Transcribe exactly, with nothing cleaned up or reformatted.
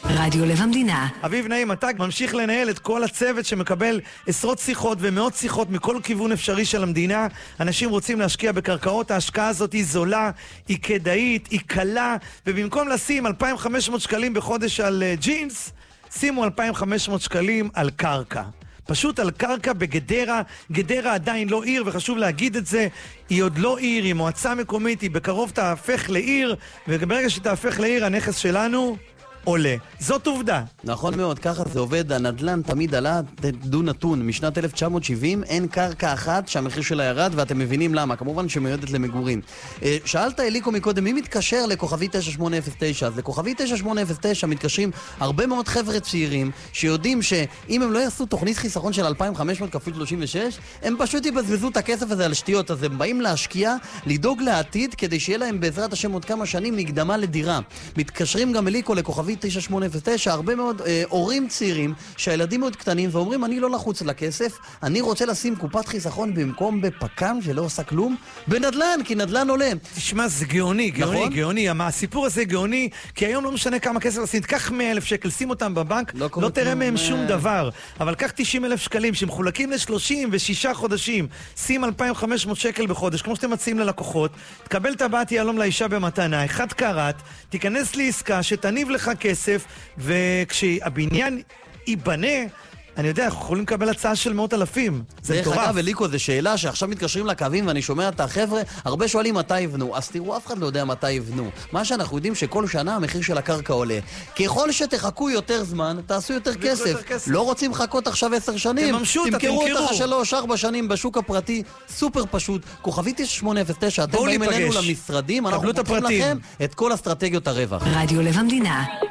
רדיו לב המדינה. אביב נעים מתק ממשיך לנהל את כל הצוות שמקבל עשרות שיחות ומאות שיחות מכל כיוון אפשרי של המדינה. אנשים רוצים להשקיע בקרקעות, ההשקעה הזאת היא זולה, היא כדאית, היא קלה, ובמקום לשים אלפיים וחמש מאות שקלים בחודש על uh, ג'ינס, שימו אלפיים וחמש מאות שקלים על קרקע. פשוט על קרקע בגדרה. גדרה עדיין לא עיר, וחשוב להגיד את זה, היא עוד לא עיר, היא מועצה מקומית, היא בקרוב תהפך לעיר, וברגע שתהפך לעיר הנכס שלנו עולה. זאת עובדה. נכון מאוד, ככה זה עובד. הנדלן תמיד עלה, דו נתון. משנת אלף תשע מאות שבעים אין קרקע אחת שהמחיר שלה ירד, ואתם מבינים למה. כמובן שמיועדת למגורים. שאלת אליקו מקודם, מי מתקשר לכוכבי תשע שמונה אפס תשע? אז לכוכבי תשע שמונה אפס תשע מתקשרים הרבה מאוד חבר'ה צעירים, שיודעים שאם הם לא יעשו תוכנית חיסכון של אלפיים וחמש מאות כפול שלושים ושש, הם פשוט יבזבזו את הכסף הזה על שטויות. אז הם באים להשקיע, לדאוג לעתיד, כדי שיהיה להם בעזרת השם עוד כמה שנים מקדמה לדירה. מתקשרים גם אליקו לכוכבי תשע שמונה אפס תשע, הרבה מאוד אה, הורים צעירים שהילדים מאוד קטנים ואומרים, אני לא לחוץ לכסף, אני רוצה לשים קופת חיסכון במקום בפקם שלא עושה כלום בנדלן, כי נדלן עולה. תשמע, זה גאוני, גאוני, נכון? גאוני. הסיפור הזה גאוני, כי היום לא משנה כמה כסף לשים, תקח מאה אלף שקל, שים אותם בבנק, לא, לא תראה מהם שום דבר. אבל קח תשעים אלף שקלים שמחולקים ל-שלושים ושישה חודשים, שים אלפיים וחמש מאות שקל בחודש, כמו שאתם מציעים ללקוחות, תקבל טבעת יהלום לאישה במתנה, אחד קראט, תיכנס לעסקה שתניב לך כסף, וכשהבניין ייבנה, אני יודע, אנחנו יכולים לקבל הצעה של מאות אלפים. זה מטורף. דרך אגב, אליקו, זו שאלה שעכשיו מתקשרים לקווים ואני שומע את החבר'ה, הרבה שואלים מתי יבנו. אז תראו, אף אחד לא יודע מתי יבנו. מה שאנחנו יודעים שכל שנה המחיר של הקרקע עולה. ככל שתחכו יותר זמן, תעשו יותר כסף. יותר כסף. לא רוצים לחכות עכשיו עשר שנים. תממשו, תמכרו אותך שלוש, ארבע שנים בשוק הפרטי, סופר פשוט. כוכבי תשע שמונה אפס תשע, אתם באים אלינו למשרדים, אנחנו פותחים לכם את כל אסטרטגיות הרווח. רדיו לב המדינה.